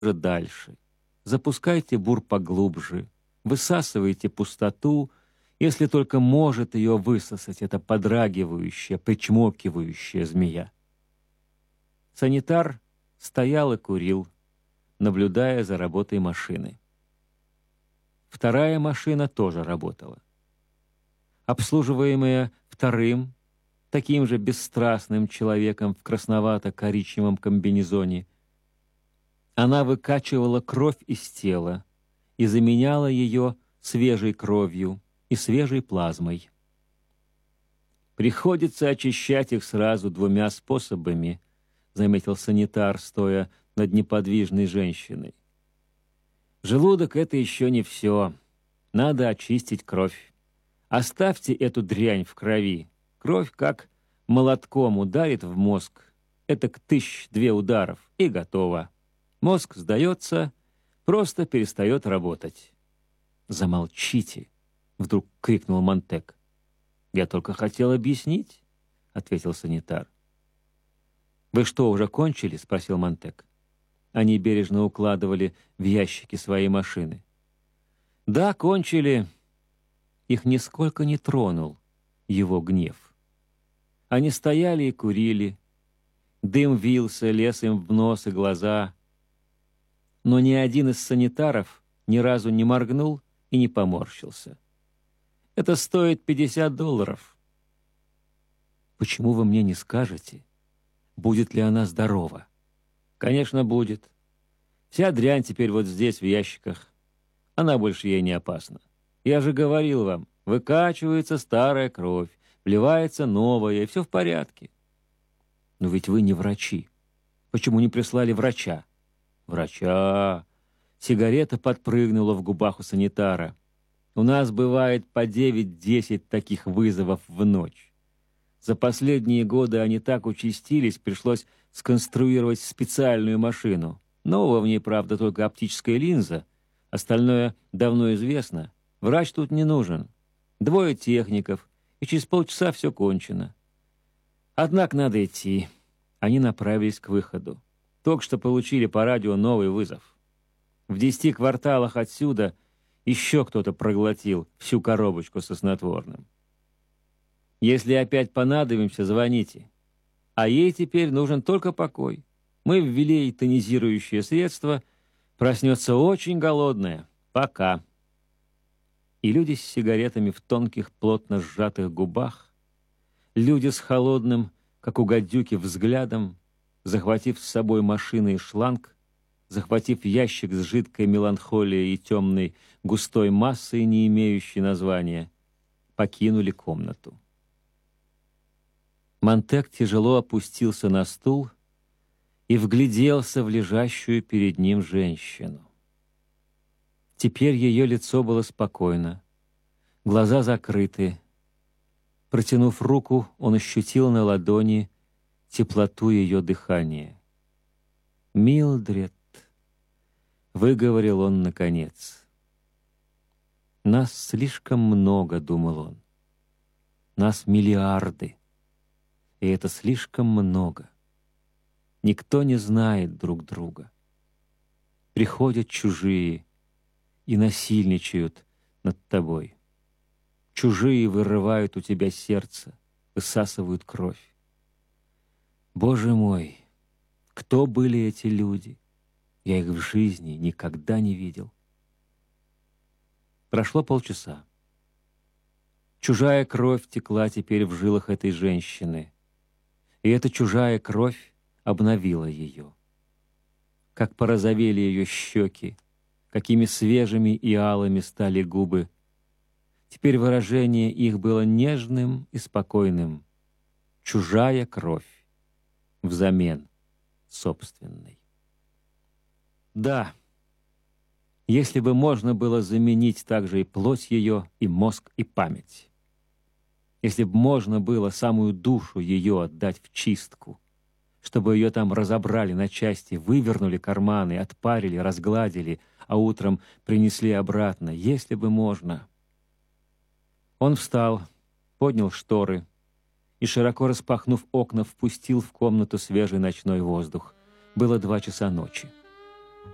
же дальше. Запускайте бур поглубже, высасывайте пустоту, если только может ее высосать эта подрагивающая, причмокивающая змея. Санитар стоял и курил, наблюдая за работой машины. Вторая машина тоже работала. Обслуживаемая вторым, таким же бесстрастным человеком в красновато-коричневом комбинезоне, она выкачивала кровь из тела и заменяла ее свежей кровью и свежей плазмой. «Приходится очищать их сразу двумя способами», — заметил санитар, стоя над неподвижной женщиной. «Желудок — это еще не все. Надо очистить кровь. Оставьте эту дрянь в крови. Кровь как молотком ударит в мозг. Этак 1000-2 ударов, и готово. Мозг сдается, просто перестает работать». «Замолчите!» — вдруг крикнул Монтек. «Я только хотел объяснить», — ответил санитар. «Вы что, уже кончили?» — спросил Монтек. Они бережно укладывали в ящики свои машины. «Да, кончили». Их нисколько не тронул его гнев. Они стояли и курили. Дым вился, лез им в нос и глаза. Но ни один из санитаров ни разу не моргнул и не поморщился. «Это стоит $50. «Почему вы мне не скажете, будет ли она здорова?» «Конечно, будет. Вся дрянь теперь вот здесь, в ящиках. Она больше ей не опасна. Я же говорил вам, выкачивается старая кровь, вливается новая, и все в порядке». «Но ведь вы не врачи. Почему не прислали врача?» «Врача!» Сигарета подпрыгнула в губах у санитара. «У нас бывает по 9-10 таких вызовов в ночь. За последние годы они так участились, пришлось сконструировать специальную машину. Нового в ней, правда, только оптическая линза. Остальное давно известно. Врач тут не нужен. 2 техников, и через полчаса все кончено. Однако надо идти». Они направились к выходу. Только что получили по радио новый вызов. В 10 кварталах отсюда еще кто-то проглотил всю коробочку со снотворным. «Если опять понадобимся, звоните. А ей теперь нужен только покой. Мы ввели ей тонизирующее средство. Проснется очень голодная. Пока». И люди с сигаретами в тонких, плотно сжатых губах, люди с холодным, как у гадюки, взглядом, захватив с собой машины и шланг, захватив ящик с жидкой меланхолией и темной густой массой, не имеющей названия, покинули комнату. Монтек тяжело опустился на стул и вгляделся в лежащую перед ним женщину. Теперь ее лицо было спокойно, глаза закрыты. Протянув руку, он ощутил на ладони теплоту ее дыхания. «Милдред», — выговорил он наконец. «Нас слишком много», — думал он. «Нас миллиарды, и это слишком много. Никто не знает друг друга. Приходят чужие и насильничают над тобой. Чужие вырывают у тебя сердце, высасывают кровь. Боже мой, кто были эти люди? Я их в жизни никогда не видел». Прошло полчаса. Чужая кровь текла теперь в жилах этой женщины, и эта чужая кровь обновила ее. Как порозовели ее щеки, какими свежими и алыми стали губы. Теперь выражение их было нежным и спокойным. Чужая кровь взамен собственной. Да, если бы можно было заменить также и плоть ее, и мозг, и память. Если бы можно было самую душу ее отдать в чистку, чтобы ее там разобрали на части, вывернули карманы, отпарили, разгладили, а утром принесли обратно, если бы можно. Он встал, поднял шторы и, широко распахнув окна, впустил в комнату свежий ночной воздух. Было 2 часа ночи.